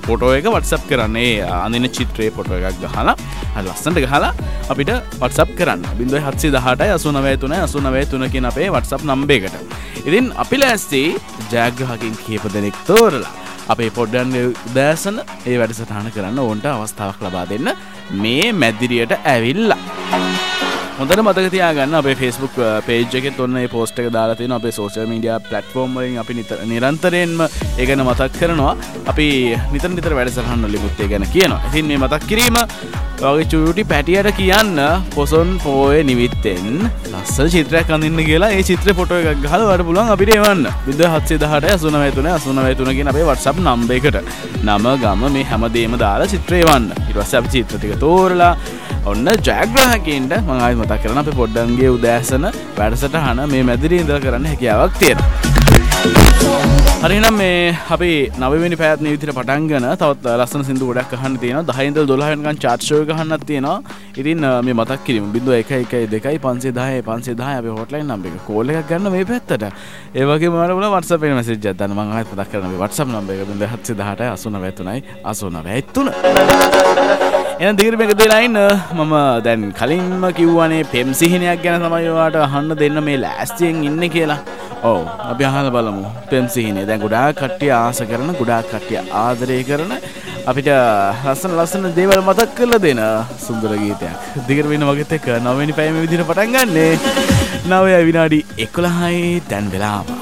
Photo එක WhatsApp කරන්න. ඒ අඳින චිත්‍රයේ ෆොටෝ එකක් ගහලා හරි ලස්සනට ගහලා අපිට WhatsApp කරන්න. 0718 89 89 කියන අපේ WhatsApp නම්බර් එකට. ඉතින් අපි ලෑස්ති ජයග්‍රාහකයන් කීප දෙනෙක් තෝරලා අපේ පොඩ්ඩන්ගේ උදෑසන ඒ වැඩසටහන කරන්න ඕන්ට අවස්ථාවක් ලබා දෙන්න මේ මැදිරියට ඇවිල්ලා. හොඳට මතක තියාගන්න අපේ Facebook page එකෙත් ඔන්න මේ post එක දාලා තියෙනවා. අපේ social media platform වලින් අපි නිරන්තරයෙන්ම ඒ ගැන මතක් කරනවා. අපි නිතර වැඩසටහන් වලිමුත් ඒ ගැන කියනවා. ඉතින් මේ මතක් කිරීම වගේ චුටි පැටියට කියන්න පොසොන් පෝයේ නිමිත්තෙන් ලස්සන චිත්‍රයක් අඳින්න කියලා ඒ චිත්‍රේ ෆොටෝ එකක් ගහලා වඩ පුළුවන් අපිට එවන්න. 0718 89 89 කියන අපේ WhatsApp නම්බර් එකට. නම ගම මේ හැමදේම දාලා චිත්‍රය එවන්න. ඊට පස්සේ අපි චිත්‍ර ටික තෝරලා ඔන්න ජයග්‍රාහකයන්ට මම ආයෙත් මතක් කරනවා අපේ පොඩ්ඩන්ගේ උදෑසන වැඩසටහන මේ මැදිරියේ ඉඳලා කරන්න හැකියාවක් තියෙනවා. හරි එහෙනම් මේ අපි 9 වෙනි පැයත් මේ විදිහට පටන් ගන්න තවත් ලස්සන සින්දු ගොඩක් අහන්න තියෙනවා. 10 ඉඳලා 12 වෙනකන් chart show එක අහන්නත් තියෙනවා. ඉතින් මේ මතක් කිරීම 0112 510 510 අපේ hotline number එක call එකක් ගන්න මේ පැත්තට. ඒ වගේම මම WhatsApp එකේ message එකක් දාන්න මම ආයෙත් මතක් කරනවා මේ WhatsApp number එක 0718 89 89 එහෙනම් දිගට මේක දෙලා ඉන්න. මම දැන් කලින්ම කිව්වනේ පෙම් සිහිනයක් ගැන තමයි ඔයාලට අහන්න දෙන්න මේ ලෑස්තියෙන් ඉන්නේ කියලා. ඔව් අපි අහලා බලමු පෙම් සිහිනේ. දැන් ගොඩාක් කට්ටිය ආස කරන, ගොඩාක් කට්ටිය ආදරය කරන අපිට ලස්සන දේවල් මතක් කරලා දෙන සුන්දර ගීතයක්. දිගට වෙන වගේත් එක්ක 9 වෙනි පැය මේ විදිහට පටන් ගන්නෙ. 9 විනාඩි 11යි දැන් වෙලාව.